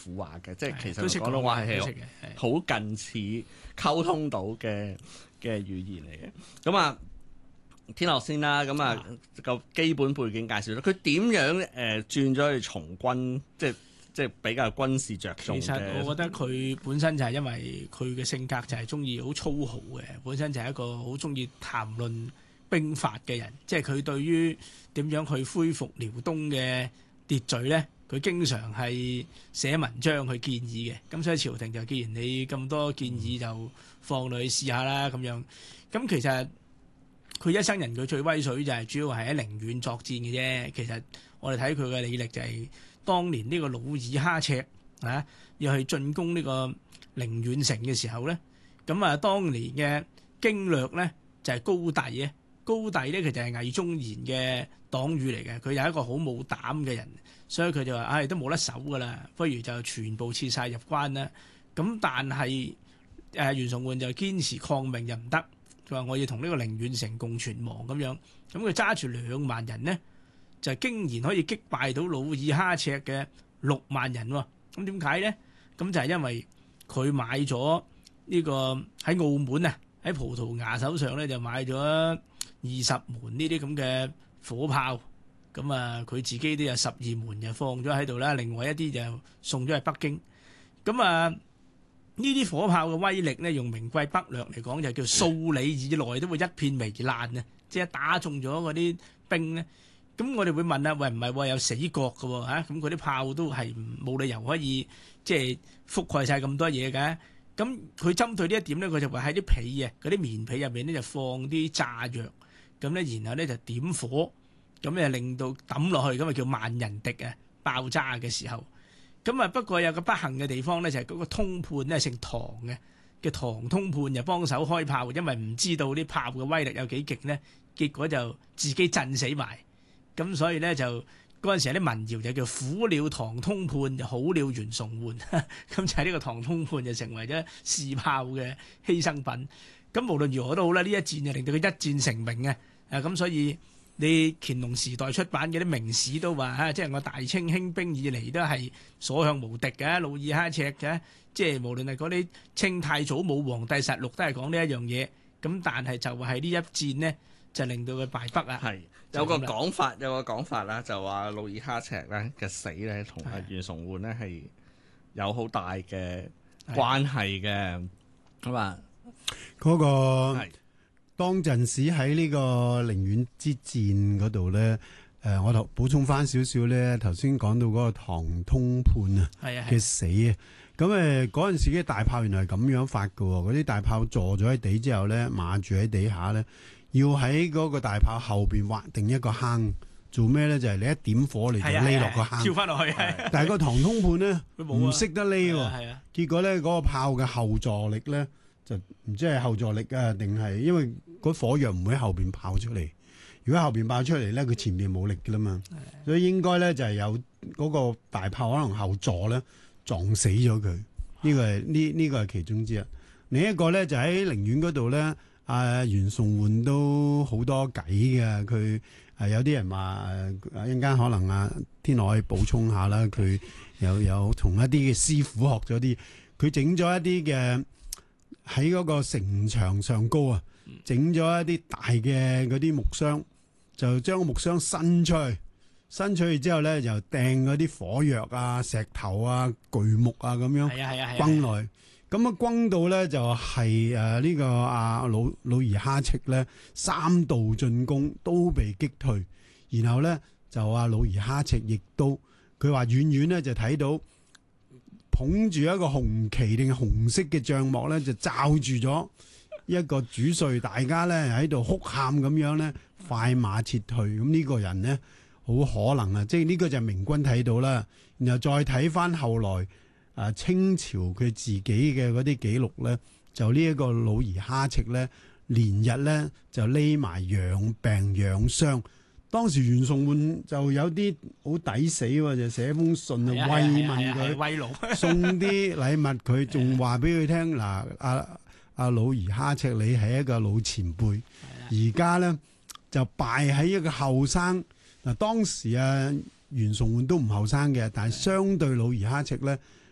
婦話嘅，即係其都識實廣東話係都識嘅好近似溝通到嘅語言嚟嘅。咁啊，天樂先啦，咁啊個基本背景介紹咗，佢點樣轉咗去從軍，即係比較軍事着重嘅。 其實我覺得佢本身就係因為佢嘅性格就係中意好粗豪嘅，本身就係一個好中意談論兵法嘅人，即係佢對於點樣去恢復遼東嘅秩序咧，佢經常係寫文章去建議嘅。咁所以朝廷就既然你咁多建議，就放落去試下啦咁樣。咁其實佢一生人佢最威水就係主要係喺寧遠作戰嘅啫。其實我哋睇佢嘅履歷就係當年呢個努爾哈赤啊，要去進攻呢個寧遠城嘅時候咧，咁啊當年嘅經略咧就係高第嘅。高第咧其實係魏忠賢嘅黨羽嚟嘅，佢有一個好冇膽嘅人，所以佢就話：唉，都冇得守噶啦，不如就全部撤晒入關啦。咁但係袁崇煥就堅持抗命就唔得，佢話我要同呢個寧遠城共存亡咁樣。咁佢揸住2萬人呢，就竟然可以擊敗到努爾哈赤嘅6萬人喎。咁點解呢？咁就係因為佢買咗呢個喺澳門啊，喺葡萄牙手上咧就買咗20門呢啲咁嘅火炮，咁啊佢自己都有12門就放咗喺度啦，另外一啲就送咗去北京。咁啊呢啲火炮嘅威力咧，用名貴北略嚟講就叫數里以內都會一片糜爛啊！即係打中咗嗰啲兵咧，咁我哋會問啊，喂唔係喎，有死角嘅喎嚇，咁嗰啲炮都係冇理由可以即係覆蓋晒咁多嘢嘅。咁佢針對呢一點咧，佢就話喺啲被啊，嗰啲棉被入面咧就放啲炸藥。咁咧，然後咧就點火，咁咧令到抌落去，咁啊叫萬人敵啊！爆炸嘅時候，咁啊不過有個不幸嘅地方咧，就係嗰個通判咧姓唐嘅，叫唐通判就幫手開炮，因為唔知道啲炮嘅威力有幾勁咧，結果就自己震死埋。咁所以咧就嗰陣時有啲民謠就叫苦了唐通判，就好了袁崇煥。咁就係呢個唐通判就成為咗試炮嘅犧牲品。咁無論如何都好啦，呢一戰就令到佢一戰成名嘅。咁所以你乾隆時代出版嘅啲明史都話即係我大清興兵以嚟都係所向無敵嘅，努爾哈赤嘅，即係無論係嗰啲清太祖武皇帝實錄都係講呢一樣嘢。咁但係就係呢一戰呢，就令到佢敗北啦。 係有個講法啦，就話努爾哈赤咧嘅死咧，同阿袁崇煥咧係有好大嘅關係嘅。咁啊， 嗰個當陣時喺呢個寧遠之戰嗰度咧，我頭補充翻少少咧，頭先講到嗰個唐通判啊嘅死啊，咁嗰陣時嘅大炮原來係咁樣發㗎喎，嗰啲大炮坐咗喺地之後咧，碼住喺地下咧，要喺嗰個大炮後邊挖定一個坑，做咩咧？就係你一點火嚟就匿落個坑， 跳翻落去。 但係個唐通判咧唔識得匿喎， 係啊， 結果咧嗰個炮嘅後座力咧。就唔知係後座力啊，定係因為嗰火藥唔會喺後邊爆出嚟。如果後邊爆出嚟咧，佢前邊冇力㗎啦嘛，所以應該咧就係有嗰個大炮可能後座咧撞死咗佢。呢個係呢個係其中之一。另一個咧就喺寧遠嗰度咧，袁崇煥都好多計嘅。佢有啲人話一陣間可能天樂可以補充下啦。佢有同一啲嘅師傅學咗啲，佢整咗一啲嘅。喺嗰個城牆上高啊，整咗一啲大嘅嗰啲木箱，就將個木箱伸出去之後咧，就掟嗰啲火藥啊、石頭啊、巨木啊咁樣轟落去。咁啊轟到咧就係呢個努爾哈赤咧3度進攻都被擊退，然後咧就努爾哈赤亦都佢話遠遠咧就睇到。捧住一個紅旗定紅色嘅帳幕咧，就罩住咗一個主帥，大家咧喺度哭喊咁樣咧，快馬撤退。咁呢個人咧，好可能啊，即係呢個就係明軍睇到啦。然後再睇翻後來清朝佢自己嘅嗰啲記錄咧，就呢一個努爾哈赤咧，連日咧就匿埋養病養傷。當時袁崇煥就有啲好抵死喎，就寫封信慰問佢， 慰勞送啲禮物佢，仲話俾佢聽嗱，阿努爾哈赤你係一個老前輩，而家咧就敗喺一個後生嗱。當時袁崇煥都唔後生嘅，但係相對努爾哈赤咧，